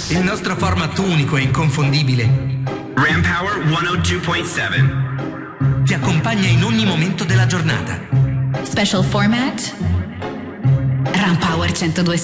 Il nostro format unico e inconfondibile Rampower 102.7 ti accompagna in ogni momento della giornata. Special format Rampower 102.7.